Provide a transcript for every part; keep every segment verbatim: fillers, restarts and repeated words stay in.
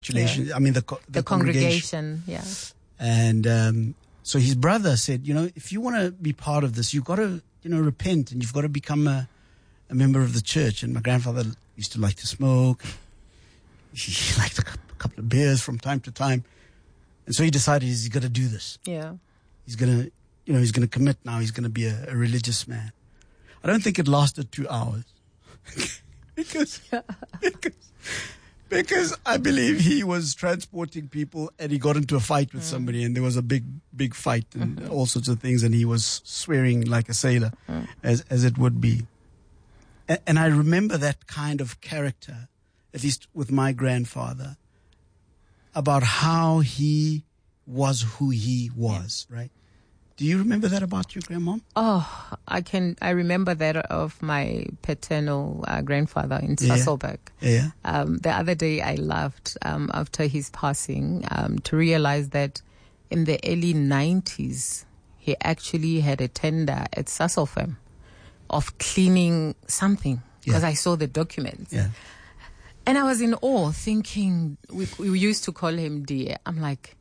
congratulations. Yeah. I mean, the, the, the congregation. congregation. Yeah. And um, so his brother said, you know, if you want to be part of this, you've got to, you know, repent and you've got to become a, a member of the church. And my grandfather used to like to smoke. He liked a couple of beers from time to time. And so he decided he's got to do this. Yeah. He's going to, you know, he's going to commit now. He's going to be a, a religious man. I don't think it lasted two hours. because, because, because I believe he was transporting people and he got into a fight with mm. somebody and there was a big, big fight and mm-hmm. all sorts of things. And he was swearing like a sailor, mm. as, as it would be. And, and I remember that kind of character, at least with my grandfather, about how he was who he was, yeah. right? Do you remember that about your grandmom? Oh, I can. I remember that of my paternal uh, grandfather in Sasolburg. Yeah. yeah. Um, the other day I laughed um, after his passing um, to realize that in the early nineties, he actually had a tender at Sasolfarm of cleaning something because yeah. I saw the documents. Yeah. And I was in awe thinking, we, we used to call him dear. I'm like,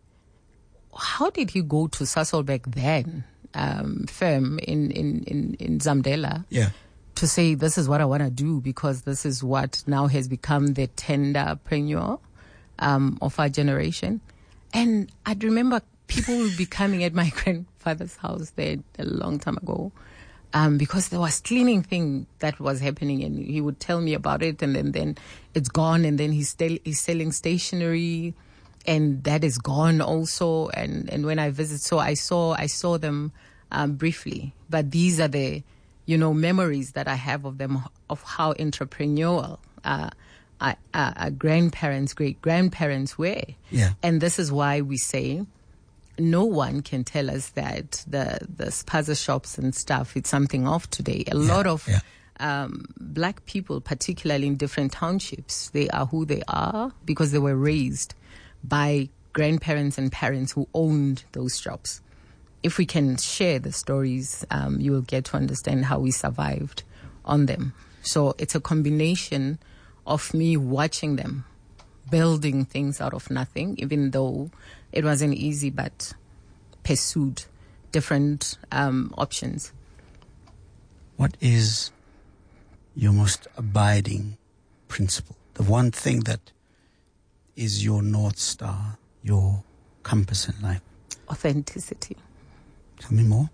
how did he go to Sasolburg then, um, firm in, in, in, in Zamdela, yeah. to say, this is what I want to do because this is what now has become the tenderpreneur um, of our generation. And I'd remember people would be coming at my grandfather's house there a long time ago um, because there was cleaning thing that was happening and he would tell me about it and then, then it's gone and then he's, still, he's selling stationery. And that is gone also. And, and when I visit, so I saw, I saw them, um, briefly, but these are the, you know, memories that I have of them, of how entrepreneurial, uh, our, our grandparents, great grandparents were. Yeah. And this is why we say no one can tell us that the, the spaza shops and stuff, it's something off today. A yeah. lot of, yeah. um, black people, particularly in different townships, they are who they are because they were raised by grandparents and parents who owned those shops. If we can share the stories, um, you will get to understand how we survived on them. So it's a combination of me watching them building things out of nothing, even though it wasn't easy, but pursued different um, options. What is your most abiding principle? The one thing that is your North Star, your compass in life? Authenticity. Tell me more.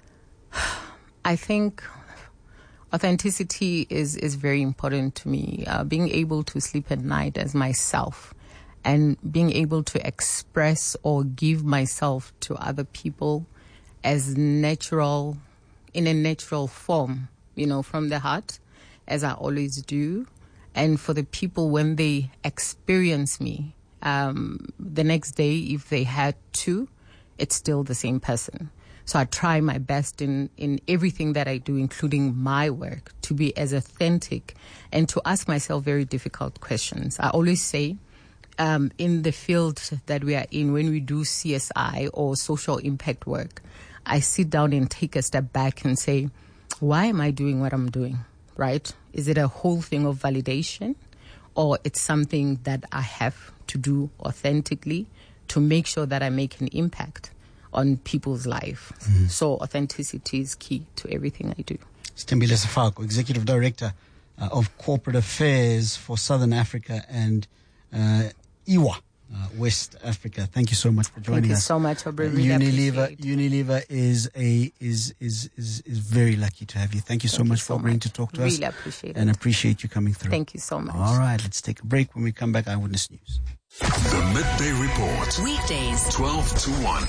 I think authenticity is, is very important to me. Uh, being able to sleep at night as myself and being able to express or give myself to other people as natural, in a natural form, you know, from the heart, as I always do. And for the people, when they experience me, um, the next day, if they had to, it's still the same person. So I try my best in, in everything that I do, including my work, to be as authentic and to ask myself very difficult questions. I always say, um, in the field that we are in, when we do C S I or social impact work, I sit down and take a step back and say, why am I doing what I'm doing? Right? Is it a whole thing of validation or it's something that I have to do authentically to make sure that I make an impact on people's life? Mm-hmm. So authenticity is key to everything I do. Stembile Sefako, Executive Director uh, of Corporate Affairs for Southern Africa and uh, I W A. Uh, West Africa. Thank you so much for joining us. Thank you us. so much, Aubrey. Uh, really Unilever, Unilever is a is is is is very lucky to have you. Thank you so Thank much you so for agreeing much. to talk to really us. Really appreciate and it. And appreciate you coming through. Thank you so much. All right, let's take a break. When we come back, Eyewitness News. The Midday Report. Weekdays, twelve to one.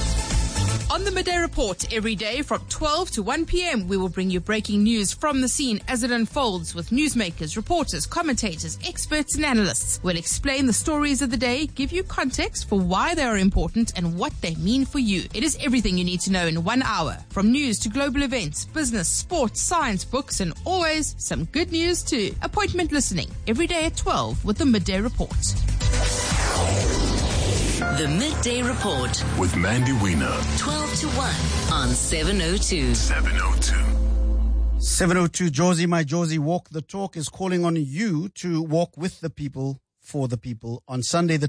On the Midday Report, every day from twelve to one p.m., we will bring you breaking news from the scene as it unfolds with newsmakers, reporters, commentators, experts and analysts. We'll explain the stories of the day, give you context for why they are important and what they mean for you. It is everything you need to know in one hour, from news to global events, business, sports, science, books, and always some good news too. Appointment listening every day at twelve with the Midday Report. The Midday Report with Mandy Wiener. twelve to one on seven oh two. seven oh two. seven oh two, Josie, my Josie, Walk the Talk is calling on you to walk with the people for the people on Sunday the